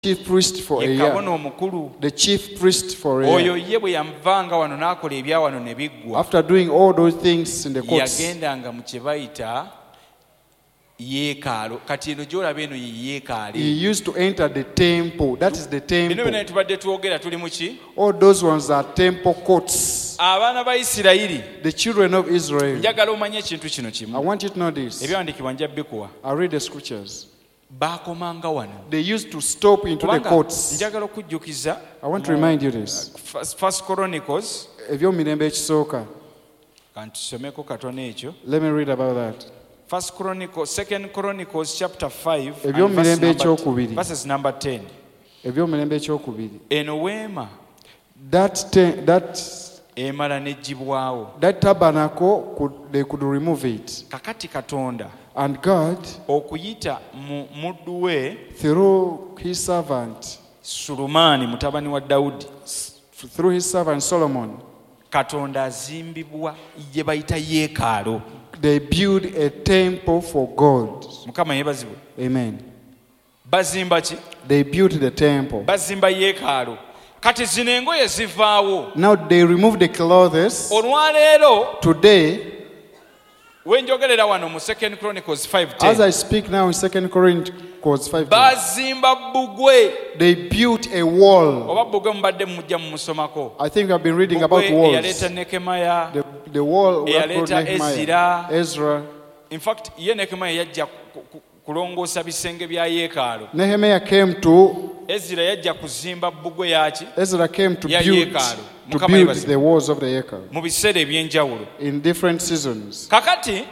chief priest for a ye year. kabona omukulu. The chief priest for a Oyo year. ye bwe yamuvanga wano n'akola ebyawano ne biggwa. After doing all those things in the courts, yagendanga mu kye bayita yeekalo. Kati eno gy'olaba eno ye yeekaale. he used to enter the temple. That is the Bino temple. byonna tubadde twogera tuli mu ki? All those ones are temple courts. Abaana ba Isirayiri, The children of Israel. njagala omanye ekintu kino I kimu. want you to know this. Ebyawandiikibwa njja bikuwa. I read the scriptures. Baakomanga wano. They used to stop into the Kubanga courts. njagala okujjukiza I want to remind you this. First Chronicles, Ebyomirembe ekisooka. kantusomeko katono ekyo. Let me read about that. Second Chronicles chapter 5 and Ebyomirembe ekyokubiri. verses number 10. Ebyomirembe ekyokubiri. Eno weema That emala n'eggyibwawo. tabernacle, they could remove it. Kakati Katonda And God, okuyita mu muddu we through his servant Sulumaani mutabani wa Dawudi, through his servant Solomon, Katonda azimbibwa gye bayita yeekaalo. they built a temple for God. Mukama yeebazibwe. Amen. Bazimba ki? They built the temple. Bazimba yeekaalo. Kati zino engoye zivaawo. Now they removed the clothes. Olwaleero Today, wenjogerera wano mu 2 Chronicles as 5:10, I speak now in 2 Chronicles 5, bazimba bbugwe. they built a wall. Oba bbugwe mubadde mujja mumusomako. I think I've been reading about Bbugwe walls. eyaleeta Nekemaya. The wall that brought eyaleeta Nehemiah, Ezra. In fact, ye Nekemaya yajja kulongoosa bisenge bya yeekaalo. Nehemiah came to Ezira yajja kuzimba bbugwe yaki Ezra came to ya build yeekaalu. Mukama yeebazibwe. the walls of the Yekel mu biseera ebyenjawulo. in different seasons. Kakati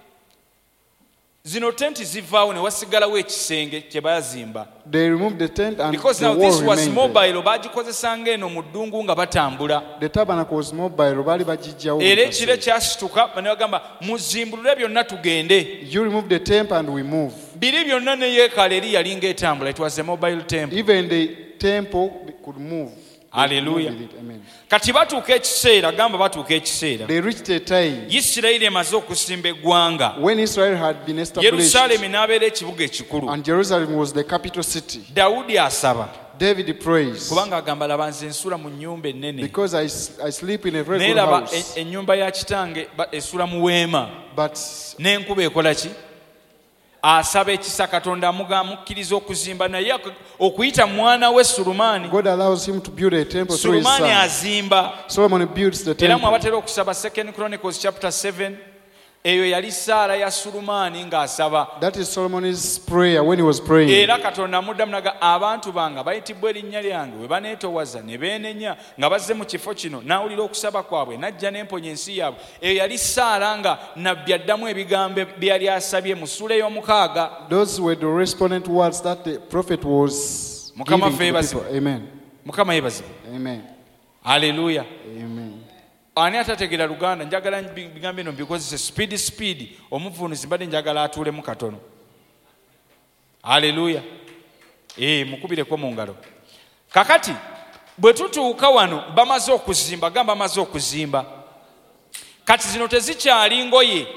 zino tenti zivaawo ne wasigalawo ekisenge kye baazimba. They removed the tent and Because the now wall this was remained there. mobile, baagikozesanga eno mu ddungu nga batambula. The tabernacle was mobile. Bali bajijjawo Era mu ekire kaseera. kyasituka ne bagamba muzimbulule byonna tugende. You remove the temple and we move. Biri byonna ne yeekaalo eri yalinga etambula. It was a mobile temple. Even the temple could move. They could Hallelujah. move with it. Amen. Kati batuuka ekiseera, gamba batuuka ekiseera. They reached a time Isirayiri emaze okusimba eggwanga. when Israel had been established Yerusaalemi n'abeera ekibuga ekikulu. and Jerusalem was the capital city. Dawudi asaba. David prays Kubanga agamba laba nze nsula mu nnyumba ennene. because I sleep in a very Naye good laba house. ennyumba ya kitange esula mu weema. But N'enkuba ekola ki? Asaba ekisa Katonda amukkiriza okuzimba naye okuyita mwana we Sulumaani. God allows him to build a temple through his Sulumaani son. azimba. Solomon builds the Era temple. mwabatera okusaba 2 Chronicles chapter 7. Eyo yali ssaala ya Sulumaani ng'asaba. That is Solomon's prayer when he was praying. Era Katonda amuddamu naga abantu bange bayitibwa erinnya lyange we baneetoowaza ne beenenya nga bazze mu kifo kino n'awulira okusaba kwabwe n'ajja n'emponya ensi yaabwe. Eyo yali ssaala nga nabbi addamu ebigambo bye yali asabye mu ssuula ey'omukaaga. Those were the respondent words that the prophet was Mukama giving to the ffe people. Amen. Mukama yeebazibwe. Amen. Haleluya. Amen. Ani atategeera Luganda njagala bigambo bino bikozese speed omuvunuzi mbadde njagala atuulemu katono. Haleluya. Mukubireko mu ngalo. Kakati bwe tutuuka wano bamaze okuzimba, gamba bamaze okuzimba. Kati zino tezikyali ngoye.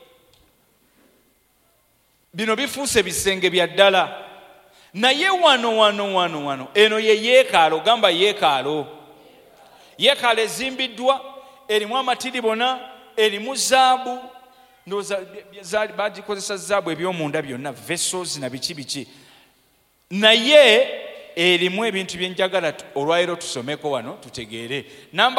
Bino bifuuse bisenge bya ddala. Naye wano eno ye yeekaalo, gamba yeekaalo. Yeekaalo ezimbiddwa erimu amatiribona, erimu zaabu, ndowooza bagikozesa zaabu eby'omunda byonna, vessels na biki. Naye erimu ebintu bye njagala olwaleero tusomeko wano tutegeere. Number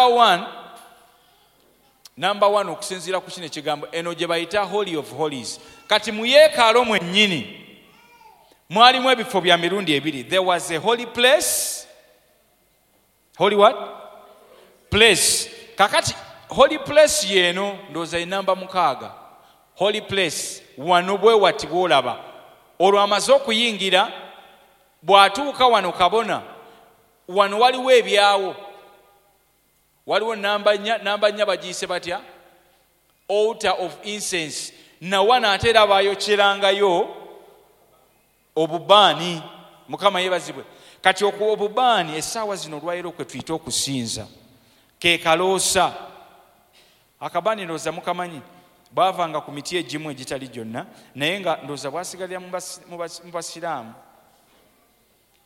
one okusinziira ku kino ekigambo eno gye bayita Holy of Holies. Kati mu yeekaalo mwennyini mwalimu ebifo bya mirundi ebiri. There was a holy place. Holy what? Place. Kakati holy place yeno ndowooza enamba 6. Holy place wano bwe wati bw'olaba. Olwo amaze okuyingira bw'atuuka wano kabona wano waliwo ebyawo. Waliwo namba 4 bagiyise batya? Altar of incense. Na wana ate era baayokyerangayo obubaani. Mukama yeebazibwe. Kati okuwa obubaani essaawa zino olwaleero kwe tuyita okusinza. Ke kaloosa. Akabaani ndowooza mukamanyi bwavanga ku miti egimu egitali gyonna naye nga ndowooza bwasigalira mu basiraamu.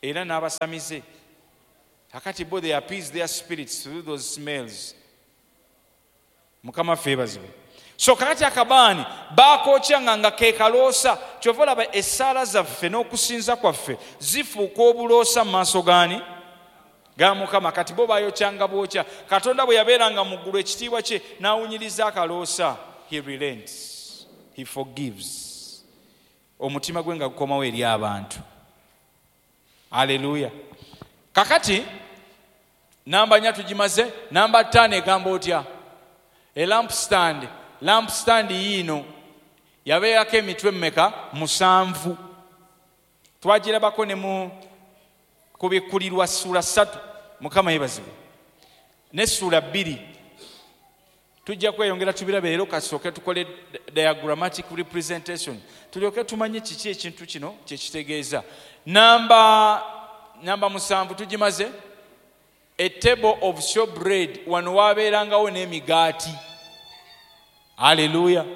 era n'abasamize. Kakati bo they appease their spirits through those smells. Mukama feebazibwe. So kakati akabaani baakokyanga nga ke kaloosa. Kyova olaba essaala zaffe n'okusinza kwaffe zifuuka obuloosa mu maaso gaani ga Mukama. Kati bo baayokyanga bookya. Katonda bwe yabeeranga mu ggulu ekitiibwa kye n'awunyiriza akaloosa, he relents, he forgives. Omutima gwe nga gukomawo eri abantu. Haleluya. Kakati namba 4 tugimaze. Namba 5 egamba otya? A lampstand yiino yabeerako emitwe mmeka? 7. Twagirabako ne mu kubikkulirwa ssuula 3. Mukama yeebazibwe. Ne ssuula 2 tujja kweyongera tubirabe leero kasooke tukole diagrammatic representation tulyoke tumanye kiki ekintu kino kye kitegeeza. Namba 7 tugimaze. A table of showbread. Wano waabeerangawo n'emigaati. Haleluya.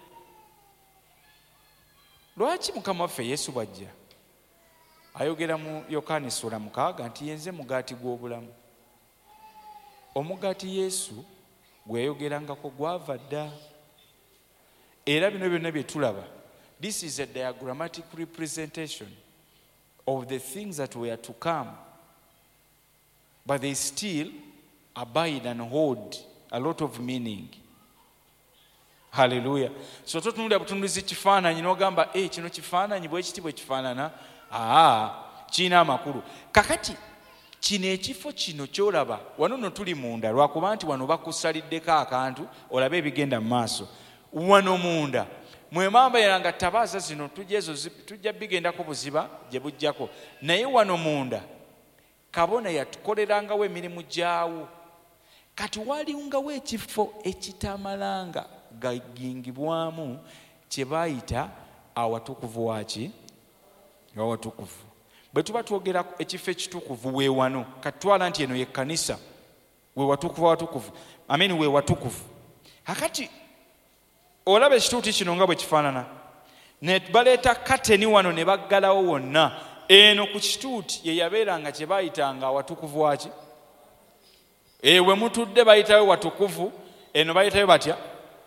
Lwaki Mukama waffe Yesu bw'ajja ayogera mu Yokaana ssuula 6 nti yenze mugaati gw'obulamu? Omugaati Yesu gwe yayogerangako gwava dda. Era bino byonna bye tulaba, this is a diagrammatic representation of the things that were to come, but they still abide and hold a lot of meaning. Hallelujah. So totunulira butunulizi kifaananyi n'ogamba kino kifaananyi bwe kiti bwe kifaanana, kiina amakulu. Kakati kino ekifo kino kyolaba wano no tuli munda, lwakuba nti wano bakusaliddeko akantu olabe ebigenda mu maaso. Wano munda mwe mambayiranga tabaaza zino tujja bigendako buziba gye bujjako, naye wano munda kabona yatukolerangawo emirimu gyawo. Kati walingawo ekifo ekitamalanga gagingibwamu kye baayita awatukuvu waki? Awatukuvu. Bwe tuba twogera ekifo ekitukuvu we wano, kati twala nti eno ye kkanisa, we watukuvu awatukuvu, we watukuvu. Kakati olaba ekituuti kino nga bwe kifaanana, ne baleeta kateni wano ne baggalawo wonna. Eno ku kituuti ye yabeeranga kye baayitanga awatukuvu waki? We mutudde bayitayo watukuvu, eno bayitayo batya?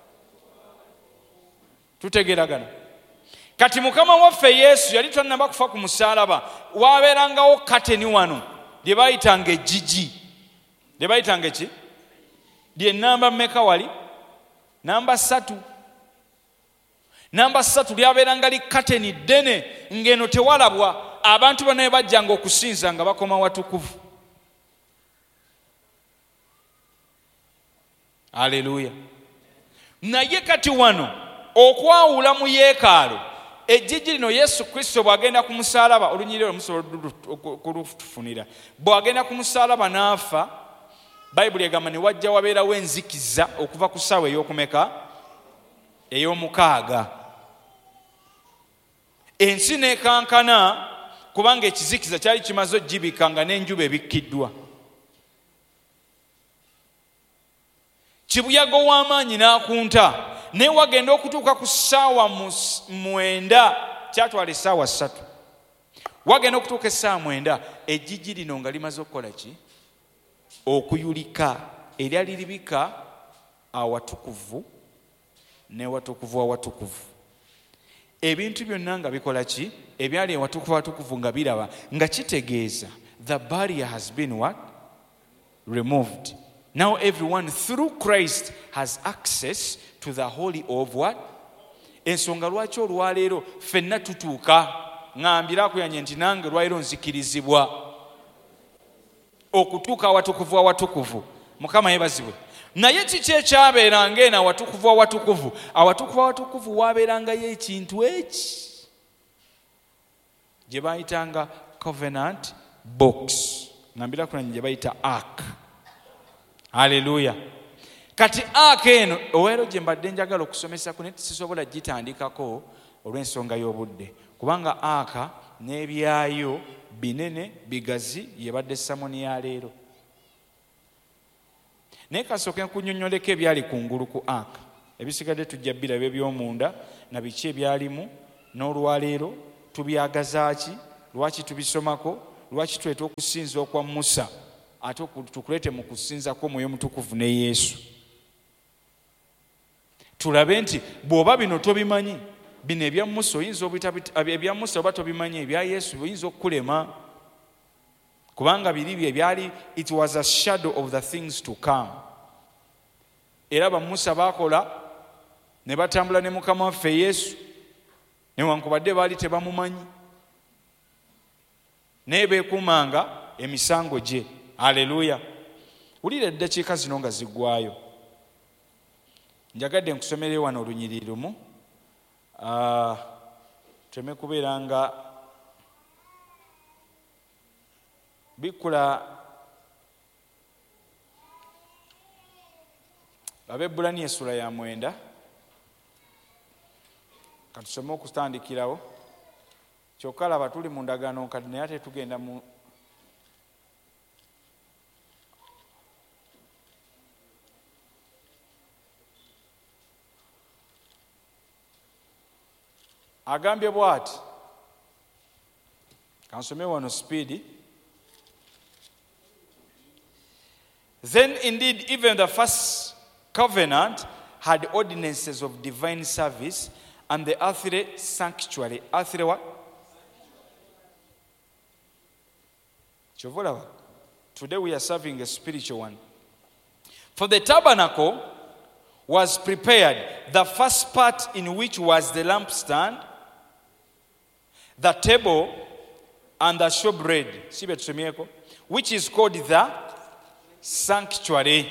Tutegeragana. Kati Mukama waffe Yesu yali tannaba kufa ku musaalaba, waabeerangawo kateni wano lye baayitanga ejjigi. Lye baayitanga ki? Lye namba mmeka wali? Namba 3. Namba 3 lyabeeranga li kateni ddene, ng'eno tewalabwa. Abantu bonna bajjanga okusinza nga bakoma watukuvu. Haleluya. Naye kati wano okwawula mu yeekaalu, ejjigi lino Yesu Kristo bw'agenda ku musaalaba, olunyiriro musobola kulufunira, bw'agenda ku musaalaba n'afa, Bayibuli egamba ne wajja wabeerawo enzikiza okuva ku ssaawa ey'okumeka? Ey'omukaaga. Ensi n'ekankana kubanga ekizikiza kyali kimaze ogibika nga n'enjuba ebikkiddwa. Kibuyaga w'amaanyi n'akunta, naye wagenda okutuuka ku ssaawa 9, kyatwala essaawa 3. Wagenda okutuuka essaawa 9, ejjigi lino nga limaze okukola ki? Okuyulika. Eryali libika awatukuvu ne watukuvu awatukuvu. Ebintu byonna nga bikola ki? Ebyali awatukuvu awatukuvu nga biraba, nga kitegeeza the barrier has been what? Removed. Now everyone through Christ has access to the holy of what? Ensonga lwaki olwaleero ffenna tutuuka, ngambira akuyanye nti nange lwaleero nzikirizibwa okutuuka awatukuvu awatukuvu. Mukama yeebazibwe. Naye kiki ekyabeeranga eno awatukuvu awatukuvu? Awatukuvu awatukuvu waabeerangayo ekintu eki gye baayitanga covenant box, ngambira kunanye gye bayita ark. Haleluya. Kati ark eno oweero gye mbadde njagala okusomesa ku neti sisobola gitandikako olw'ensonga y'obudde, kubanga ark n'ebyayo binene bigazi yebadde samoni ya leero. Naye kasooke nkunnyonnyoleko ebyali kungulu ku ark. Ebisigadde tujja biraba eby'omunda na biki ebyalimu, n'olwaleero tubyagazaaki, lwaki tubisomako, lwaki tuleta okusinza okwa Musa ate tukulete mu kusinza kw'Omwoyo Mutukuvu ne Yesu? Tulabe nti bw'oba bino tobimanyi, bino ebya Musa oyinza ebya Musa oba tobimanyi, ebya Yesu oyinza okukulema, kubanga biri bye byali, it was a shadow of the things to come. Era ba Musa bakola ne batambula ne Mukama waffe Yesu newankubadde baali tebamumanyi, naye beekumanga emisango gye. Haleluya! Wulira eddakiika zino nga ziggwaayo. Njagadde nkusomere wano olunyiriri lumu, tuleme kubeera nga bikula. Abaebbulaniya essula ya 9, katusome okutandikirawo. Kyokka laba tuli mu ndagaano nkadde naye ate tugenda mu agambye bw'ati. Kansome wano speed. Then indeed even the first covenant had ordinances of divine service and the earthly sanctuary. Earthly what? Today we are serving a spiritual one. For the tabernacle was prepared, the first part in which was the lampstand, the table, and the showbread, which is called the sanctuary.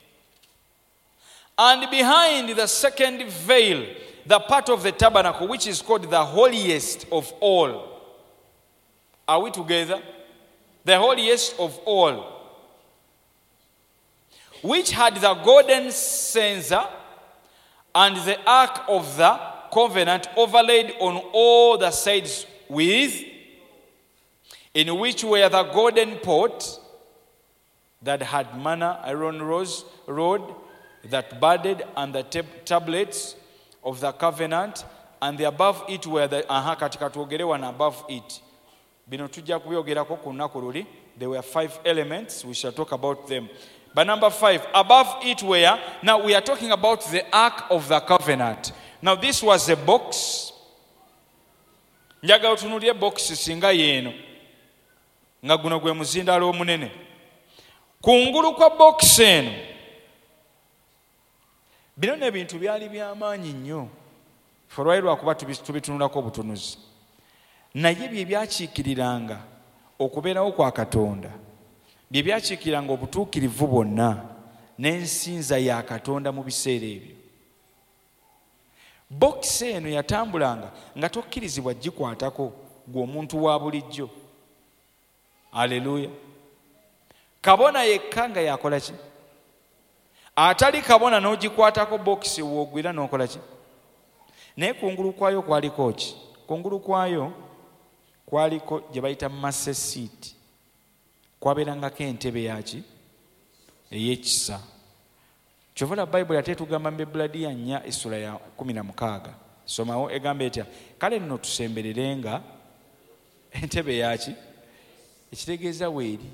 And behind the second veil, the part of the tabernacle, which is called the holiest of all. Are we together? The holiest of all, which had the golden censer and the ark of the covenant overlaid on all the sides with, in which were the golden pot that had manna, Aaron's rod that budded, and the tablets of the covenant, and the above it were the above it. Bino tujja kubyogerako ku lunaku luli. There were 5 elements. We shall talk about them. But number 5, above it were, now we are talking about the Ark of the Covenant. Now this was a box. Njagala otunuulire box singa yeeno nga guno gwe muzindaalo omunene. Kungulu kwa box eno bino n'ebintu byali by'amaanyi nnyo. Olwali lwakuba tubitunulako obutunuzi. Naye bye byakiikiriranga okubeerawo kwa Katonda, bye byakiikiriranga obutuukirivu bwonna n'ensinza ya Katonda mu biseera ebyo. Bokisi eno yatambulanga nga tokkirizibwa gikwatako gwe omuntu wa bulijjo. Aleluya! Kabona yekka nga yakola ki? Atali kabona n'ogikwatako bokisi woogwira n'okola ki? Naye kungulu kwayo kwaliko ki? Kungulu kwayo kwaliko gye bayita master seat. Kwabeerangako entebe yaki? Ey'ekisa. Kyova Bayibuli ate tugamba mu Ebulaniya 4 essula ya 16. Somawo egamba etya? Kale nno tusembererenga entebe yaki? Ekitegeeza weeri.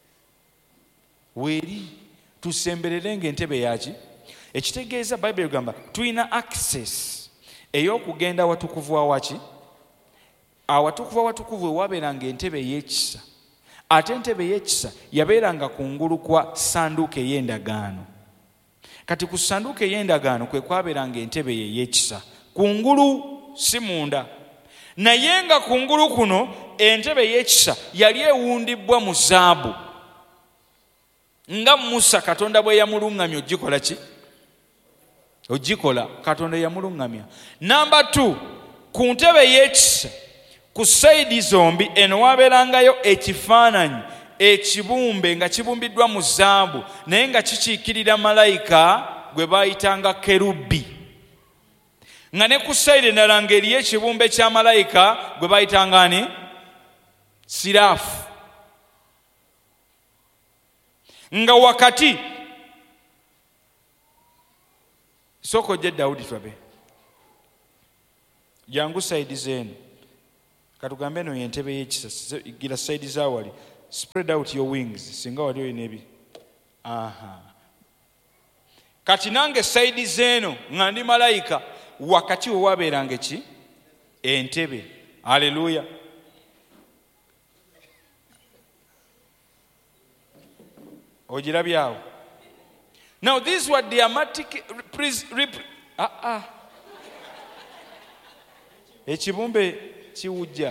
Weeri. Tusembererenga entebe yaki? Ekitegeeza Bayibuli egamba tulina access ey'okugenda watukuvu waki? Awatukuvu watukuvu wabeeranga entebe ey'ekisa. Ate entebe ey'ekisa yabeeranga kungulu kwa sanduuko ey'endagaano. Kati ku sanduuko ey'endagaano kwe kwabeeranga entebe ey'ekisa. Kungulu si munda. Naye nga kungulu kuno entebe ey'ekisa yali ewundibbwa mu zaabu. Nga Musa Katonda bwe yamulungamya ogikola ki? Ogikola. Katonda yamulungamya. Number 2, ku ntebe ey'ekisa ku sayidi zombi eno wabeerangayo ekifaananyi ekibumbe nga kibumbiddwa mu zaabu naye nga kikiikirira malayika gwe baayitanga kerubi. Nga ne ku sayidi endala ng'eriyo ekibumbe kya malayika gwe baayitanga ani? Siraafu. Nga wakati soko je Daudi twabe jangu sayidi zenu katugambe eno yentebe y'ekisa gira side zawali spread out your wings singa wali oyina ebi kati nange side zeno nga ndi malayika wakati we wabeeranga eki entebe. Haleluya. Ojirabyawo. Now these were dramatic ekibumbe kiwujja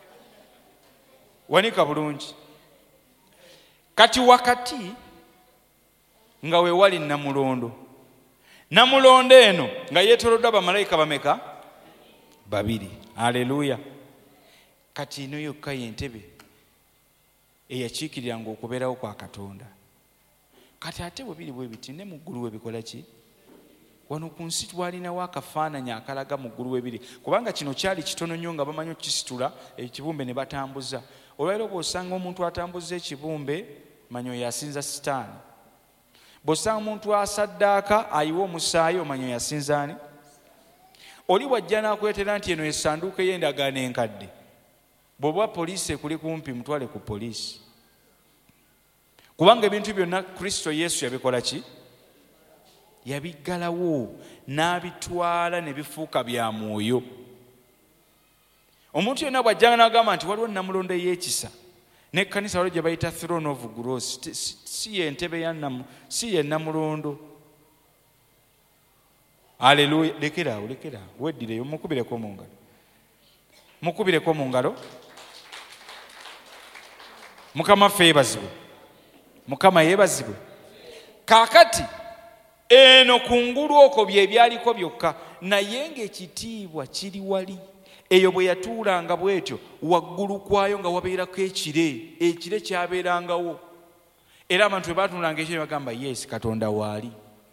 wanika bulungi kati wakati nga we wali namulondo eno nga yeetoloddwa bamalayika bameka? Babiri. Haleluya. Kati ino yokka yentebe eyakiikiriranga okubeerawo kwa Katonda. Kati ate bwe biri bwe biti ne mu ggulu we bikola ki? Wano ku nsi twalinawo akafaananyi akalaga mu ggulu we biri, kubanga kino kyali kitono nnyo nga bamanyi okukisitula ekibumbe ne batambuza. Olwaleero bw'osanga omuntu atambuza ekibumbe manyi oyo asinza sitaani. Bw'osanga omuntu asaddaaka ayiwa omusaayi omanyi oyo asinza ani? Oli wajja n'akwetera nti eno essanduuko ey'endagaano enkadde, bw'oba poliisi ekuli kumpi mutwale ku poliisi, kubanga ebintu byonna Kristo Yesu yabikola ki? Yabiggalawo n'abitwala ne bifuuka bya mwoyo. Omuntu yenna bw'ajjanga n'agamba nti waliwo namulondo ey'ekisa, n'ekkanisa waliwo gye bayita throne of grace, si yentebe si ye namulondo. Haleluya. Lekeraawo weddireyo mukubireko mu ngalo. Mukama ffe yeebazibwe. Mukama yeebazibwe. Kaakati eno kungulu okwo bye byaliko byokka, naye ng'ekitiibwa kiri wali. Eyo bwe yatuulanga bw'etyo waggulu kwayo nga wabeerako ekire kyabeerangawo, era abantu bwe baatuulanga ekyo bagamba yes, Katonda waali.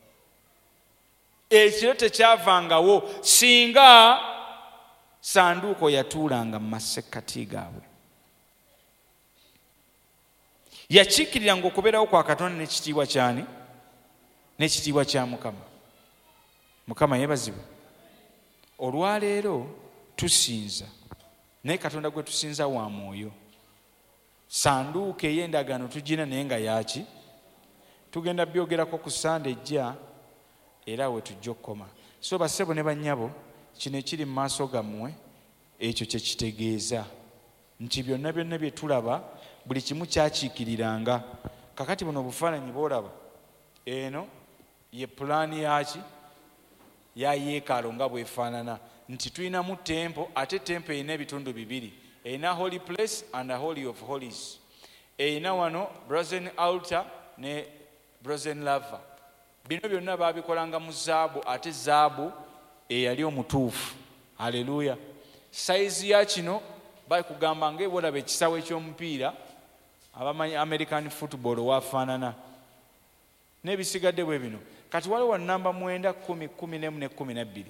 Ekire tekyavangawo singa sanduuko yatuulanga mu masekkati gaabwe. Yakiikiriranga okubeerawo kwa Katonda n'ekitiibwa kyani? N'ekitiibwa kya Mukama. Mukama yeebazibwe. Olwaleero tusinza, naye Katonda gwe tusinza wa mwoyo. Sanduuko ey'endagaano tugina naye nga yaki? Tugenda byogerako ku Sande ejja era we tujja okukoma. So bassebo ne bannyabo, kino ekiri mu maaso gammwe ekyo kye kitegeeza nti byonna bye tulaba buli kimu kyakiikiriranga. Kakati buno obufaananyi bw'olaba eno ye pulaani yaki? Ya yeekaalu nga bwefaanana, nti tulinamu tempo, ate tempo erina ebitundu bibiri, erina holy place and a holy of holies. Erina wano brazen altar ne brazen laver. Bino byonna baabikolanga mu zaabu, ate zaabu eyali omutuufu. Haleluya. Saizi ya kino bakugamba ng'ebolaba ekisawo eky'omupiira abamanyi American football wafaanana n'ebisigadde bwe bino. Kati waliwo namba 9, 10, 11 ne 12.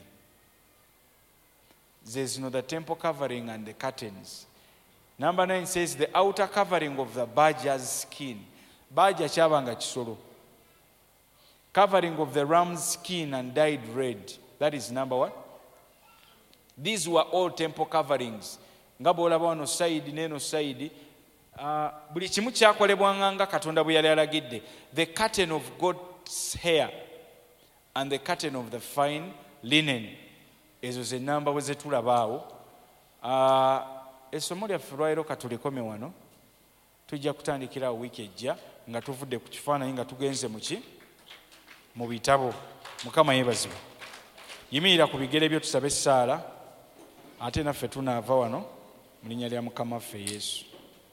There's the temple covering and the curtains. Number 9 says the outer covering of the badger's skin. Badger kyabanga kisolo. Covering of the ram's skin and dyed red. That is number 1. These were all temple coverings. Nga bw'olaba wano side n'eno side, buli kimu kyakolebwanga nga Katonda bwe yali alagidde. The curtain of God's hair and the curtain of the fine linen. Ezo ze namba bwe zetulabaawo. Essomo lyaffe lwaliro katulikome wano. Tujja kutandikira wiiki ejja nga tuvudde ku kifaananyi nga tugenze mu bitabo. Mukama yeebazibwe. Yimirira ku bigere byo tusabe essaala, ate naffe tunaava wano mu linnya lya Mukama waffe Yesu.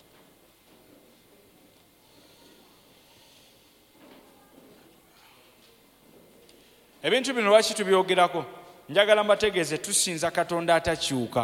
Ebintu bino lwaki tubyogerako? Njagala mbategeeze tusinza Katonda atakyuka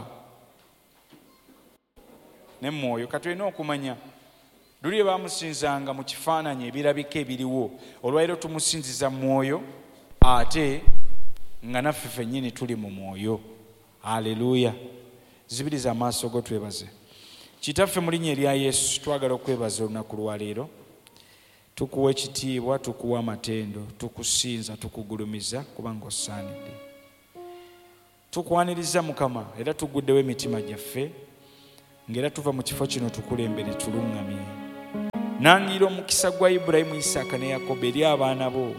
ne mwoyo. Katulina okumanya luli baamusinzanga mu kifaananyi ebirabika ebiriwo, olwaliro tumusinziza mwoyo ate nga naffe ffennyini tuli mu mwoyo. Haleluya. Zibiriza amaaso go twebaze. Kitaffe mu linnya erya Yesu twagala okwebaza olunaku lwaleero. Tukuwa ekitiibwa, tukuwa amatendo, tukusinza, tukugulumiza kubanga osaanidde. Tukwaniriza Mukama era tuguddewo emitima gyaffe ngera tuva mu kifo kino tukulembere tuluŋŋamye. Nangira omukisa gwa Ibulayimu, Isaaka ne Yakobo eri abaana bo.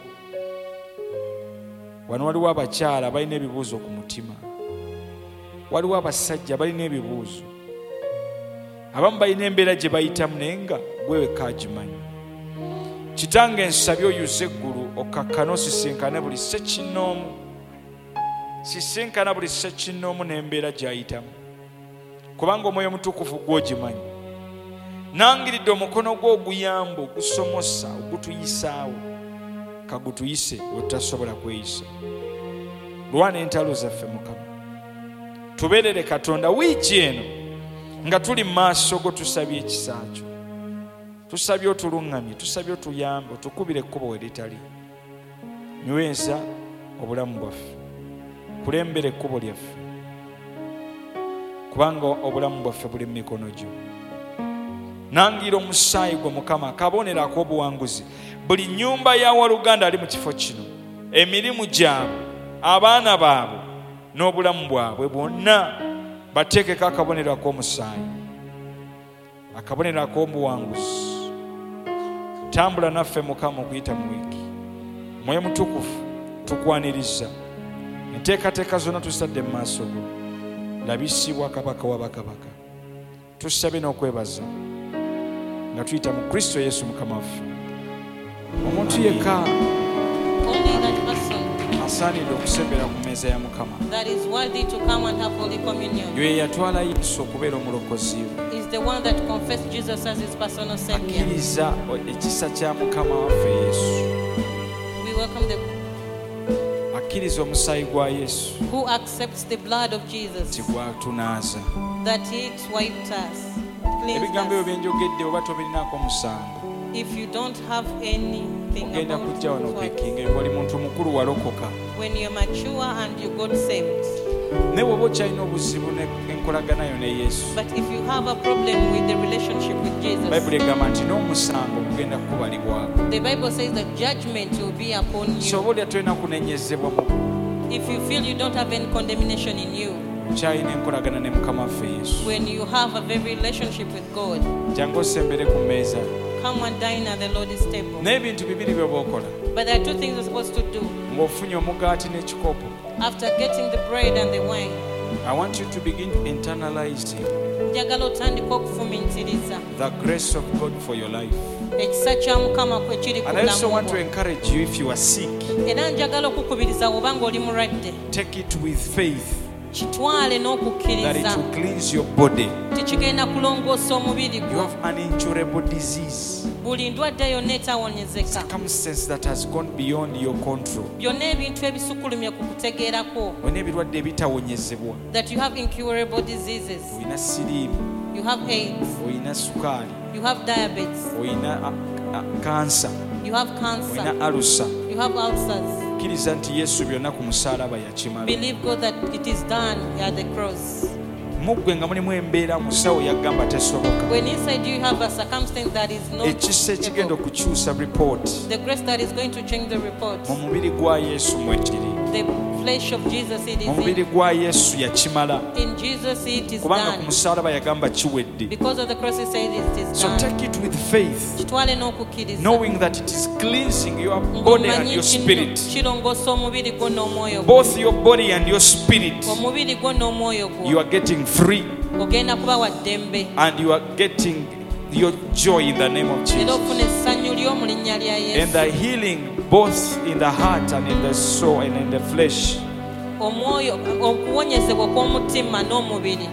Wano waliwo abakyala balina ebibuuzo ku mutima, waliwo abasajja balina ebibuuzo, abamu balina embeera gye bayitamu naye nga gwe wekka agimanyi. Kitange nsabye oyuze eggulu okakkane osisinkane buli ssekinnoomu, sisinkana buli ssekinnoomu n'embeera gy'ayitamu, kubanga Omwoyo Mutukuvu gw'ogimanyi. Nangiridde omukono gwo oguyamba, ogusomosa, ogutuyisaawo, kagutuyise we tutasobola kweyisa. Lwana entalo zaffe Mukama, tubeerere Katonda wiiki eno nga tuli mu maaso go, tusabye ekisa kyo, tusabye otuluŋŋamye, tusabye otuyambe, otukubire ekkubo we litali. Nyweza obulamu bwaffe, kulembera ekkubo lyaffe, kubanga obulamu bwaffe buli mu mikono gyo. Nangira omusaayi gwe Mukama akabonerako obuwanguzi buli nnyumba ya waluganda ali mu kifo kino, emirimu gyabwe, abaana baabwe n'obulamu bwabwe bwonna bateekeko akabonerako omusaayi, akabonerako obuwanguzi. Tambula naffe Mukama okuyita mu wiiki. Mwoyo Mutukuvu tukwaniriza, enteekateeka zonna tusadde mu maaso go, labisibwa Kabaka wa bakabaka. Tusabe n'okwebaza nga tuyita mu Kristo Yesu Mukama waffe. Omuntu yekka asaanidde okusembera ku mmeeza ya Mukama ye yatwala Yesu okubeera omulokozi we, akkiriza ekisa kya Mukama waffe Yesu, akkiriza omusaayi gwa Yesu nti gwatunaaza. Ebigambo ebyo bye njogedde oba tobirinaako omusango, if you don't have anything ogenda about kujja wano what, okwekinga oli muntu mukulu walokoka. when you're mature and you got saved. Ne bw'oba okyalina obuzibu n'enkolaganayo ne Yesu, But if you have a problem with the relationship with Jesus, Bayibuli egamba nti n'omusango gugenda kukubalibwako. the Bible says that judgment will be upon you. Soba olya tolina kunenyezebwa mu If you feel you don't have any condemnation in you, kyalina enkolagana ne Mukama waffe Yesu, when you have a very relationship with God, jangu osembere ku mmeeza. come and dine at the Lord's table. Naye ebintu bibiri by'oba okola But there are two things you're supposed to do. ng'ofunye omugaati n'ekikopo. After getting the bread and the wine, I want you to begin internalizing njagala otandika okufumiitiriza the grace of God for your life. ekisa kya Mukama kwe kiri ku And I also bulamu want to bwo. encourage you, if you are sick, Era njagala okukubiriza obanga oli mulwadde, take it with faith kitwale that it n'okukkiriza will cleanse your body. tikigenda kulongoosa omubiri You gwo. have an incurable disease, Buli ndwadde yonna etawonyezeka, circumstance that has gone beyond your control. byonna ebintu ebisukulumye ku kutegeerako, Olina ebirwadde ebitawonyezebwa. that you have incurable diseases, Olina siriimu, you have AIDS, olina sukaali, you have diabetes, olina kansa, you have cancer, olina alusa. you have ulcers. Kkiriza nti Yesu byonna ku musaalaba yakimala. Believe God that it is done at the cross. Muggwe nga mulimu embeera musawo yagamba tesoboka. When inside you have a circumstance that is not Ekisa ekigenda able, okukyusa report the grace that is going to change the report, mu mubiri gwa Yesu mwekiri. the flesh of Jesus it Mu is mubiri gwa Yesu yakimala. in Jesus it is Kubanga ku done. musaalaba yagamba kiwedde. Because of the cross he said it is So done. take it with faith, Kitwale n'okukkiriza, knowing that it is cleansing your body and ng'omanyi your kino spirit. kirongoosa omubiri gwo n'omwoyo gwo. Both your body and your spirit. Omubiri gwo n'omwoyo You gwo are getting free ogenda kuba wa ddembe, and you are getting your joy in the name of era Jesus. ofuna essanyu lyo mu linnya lya And Yesu. the healing both in the heart and in the soul and in the flesh Omwoyo, okuwonyezebwa kw'omutima n'omubiri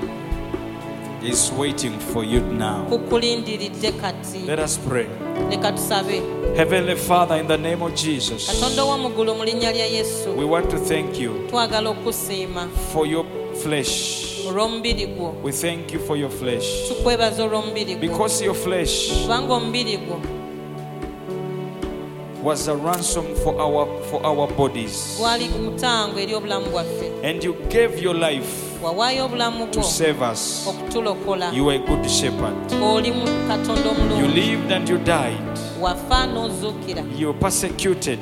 is waiting for you now. kukulindiridde kati. Let us pray. Leka tusabe. Heavenly Father, in the name of Jesus, Katonda ow'omu ggulu mu linnya lya Yesu, we want to thank you twagala okusiima for your flesh. olw'omubiri gwo. We thank you for your flesh. Tukwebaza olw'omubiri gwo, Because your flesh kubanga omubiri gwo was a ransom for our bodies. gwali mutango eri obulamu bwaffe. And you gave your life Wawaayo obulamu to bwo save us. okutulokola. You are a good shepherd. Oli mu Katonda You omulungi. lived and you died. Wafa n'ozuukira. You were persecuted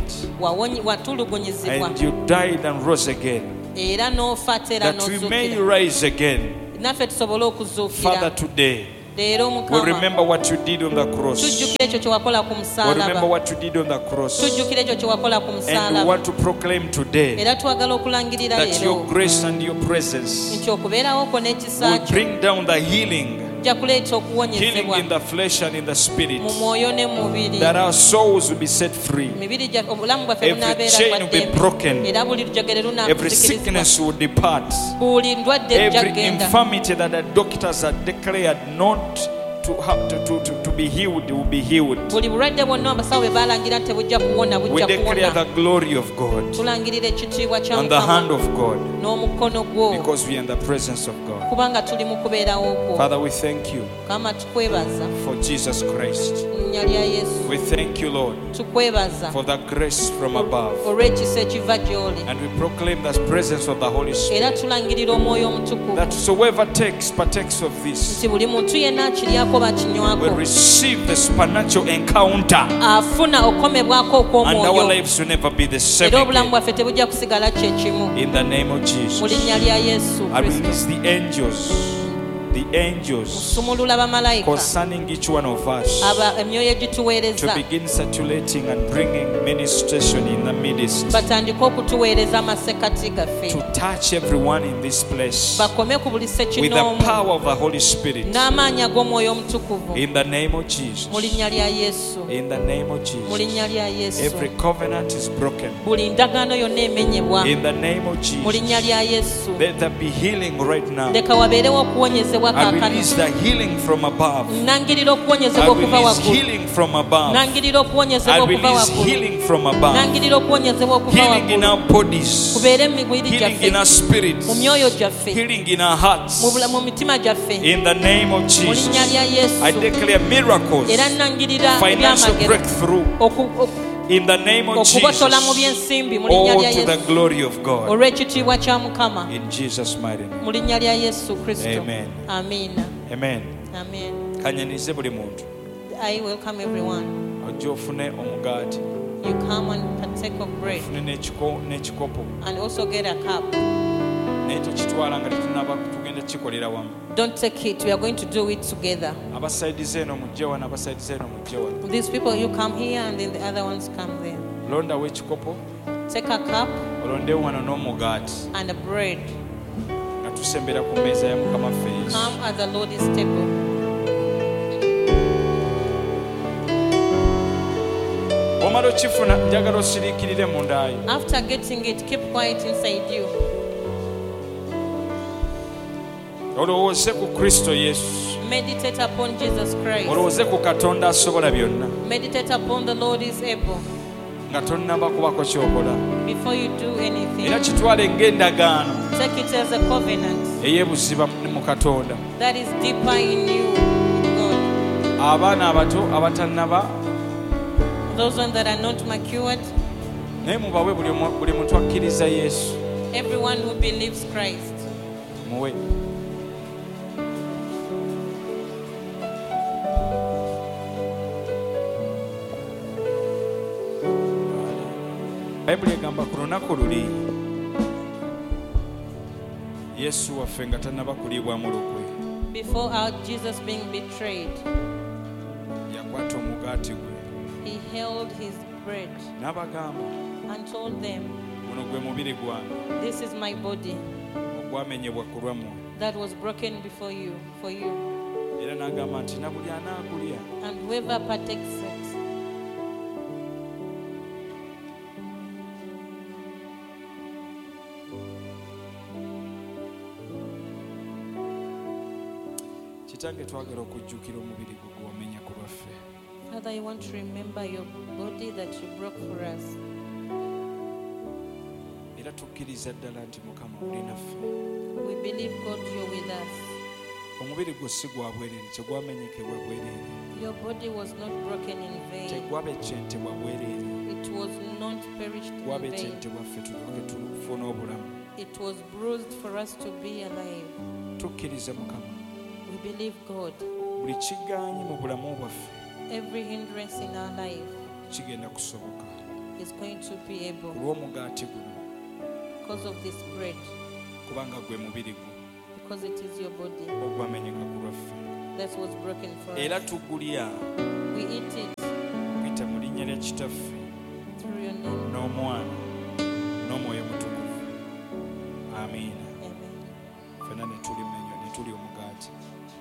Watulugunyizibwa and you died and rose again. era n'ofa ate era That we may n'ozuukira rise again naffe tusobole okuzuukira. Father, today Leero we Mukama remember what you did on the cross. tujjukira ekyo kye wakola ku We remember musaalaba. what you did on the cross. Tujjukira ekyo kye wakola ku And we musaalaba. want to proclaim today Era twagala okulangirira that your leero grace and your presence nti okubeerawo kwo n'ekisa will kyo bring down the healing kijja kuleeta healing okuwonyezebwa in the flesh and in the spirit, mu mwoyo ne mu mubiri. that our souls will be set free, Emibiri gyaffe, obulamu bwaffe every bunaabeera chain bwa will be ddembe. broken, Era buli lujegere every lunaakuzikirizibwa. sickness will depart, Buli ndwadde every ejjagenda. infirmity that the doctors had declared not to be healed will be healed. Buli bulwadde bwonna abasawo bwe baalangira nti tebujja kuwona We bujja declare kuwona. the glory of God Tulangirira ekitiibwa kya and the hand Mukama of God, n'omukono gwo because we are in the presence of God. kubanga tuli mu kubeerawo kwo. Father, we thank you Mukama tukwebaza for Jesus Christ. mu linnya lya Yesu. We thank you, Lord, Tukwebaza for the grace from above. olw'ekisa ekiva gy'oli. And we proclaim the presence of the Holy Spirit, Era tulangirira omwoyo omutukuvu that whosoever partakes of this nti buli muntu yenna akiryako will bakinywako receive the supernatural encounter, afuna okomebwako and our okw'omwoyo. lives will never be the same Era obulamu again. bwaffe tebujja kusigala kye kimu. In the name of Mu Jesus, linnya lya Yesu I Kristo. release the angels Sumulula bamalayika concerning each one of us emyoyo to egituweereza begin circulating and bringing ministration in the midst, batandike okutuweereza amasekati to gaffe, touch everyone in this place bakome ku buli with the sekinoomu power of the Holy Spirit. n'amaanyi ag'omwoyo omutukuvu. In the name of Jesus. Mu linnya lya Yesu. In the name of Mu Jesus. linnya lya Yesu. Every covenant is broken. Buli ndagaano yonna emenyebwa. In the name of Mu linnya Jesus. lya Yesu. Let there be healing right now. Leka wabeerewo okuwonyezebwa I kaakano. release the healing from above. Nangirira I okuwonyezebwa okuva release waggulu. healing from above. Nangirira okuwonyezebwa I okuva release waggulu. healing from above. Nangirira okuwonyezebwa okuva Healing in waggulu. our bodies. Kubeere mu mibiri Healing in our gyaffe, spirits. mu myoyo gyaffe, Healing in our hearts. mu mitima gyaffe. In the name of Mu Jesus. linnya lya I Yesu. declare miracles. Era nangirira Financial ebyamagero breakthrough. In the name of okubotola mu Jesus. byensimbi mu linnya All lya to the Yesu. glory of God. Olw'ekitiibwa kya Mukama In Jesus' mighty name. mu linnya lya Yesu Kristo. Amen. Amiina. Amen. Amen. Kanyanize buli muntu. I welcome everyone. Ojja ofune omugaati, You come and partake of bread ofune n'ekikopo, and also get a cup. naye tokitwala nga tetunaba tugenda kikolera wamu. Don't take it. We are going to do it together. Abasaidize eno mujje wano, abasaidize eno mujje wano. These people, you come here and then the other ones come there. Londawo ekikopo, Take a cup olondewo wano n'omugaati, and a bread. nga tusembera ku mmeeza ya Mukama waffe Yesu. Come at the Lord's table. Omala okifuna njagala osiriikirire mundaayo. After getting it, keep quiet inside you. Olowooze ku Kristo Yesu. Meditate upon Jesus Christ. Olowooze ku Katonda asobola byonna, Meditate upon the Lord is able. nga tonnaba kubako kyokola. Before you do anything, Era kitwale ng'endagaano take it as a covenant ey'ebuziba mu Katonda. that is deeper in you with God. Abaana abato abatannaba, Those ones that are not matured, naye mubawe buli muntu akkiriza Yesu. everyone who believes Christ. Muwe. Bayibuli egamba ku lunaku luli Yesu waffe nga tannaba kuliibwamu lukwe, Before our Jesus being betrayed, yakwata omugaati gwe he held his bread n'abagamba, and told them, guno gwe mubiri gwange "This is my body ogwamenyebwa ku lwammwe. that was broken before you, for you. Era n'agamba nti na buli anaagulya And whoever partakes it Kitange twagala okujjukira omubiri gwe gwe wamenya ku lwaffe. Father, I want to remember your body that you broke for us. Era tukkiriza ddala nti Mukama oli naffe. We believe, God, you're with us. Omubiri gwe si gwa bwereere, tegwamenyekebwa bwereere, Your body was not broken in vain. tegwabecentebwa bwereere, It was not perished in vain. gwabecentebwa ffe tulyoke tufune obulamu. It was bruised for us to be alive. Tukkirize Mukama, We believe, God, buli kigaanyi mu bulamu bwaffe every hindrance in our life kigenda kusoboka is going to be ku able lw'omugaati guno, because of this bread, kubanga gwe mubiri gwo. because it is your body ogwamenyeka ku lwaffe that was broken for era us. tugulya We eat it kuyita mu linnya lya kitaffe through your name n'omwana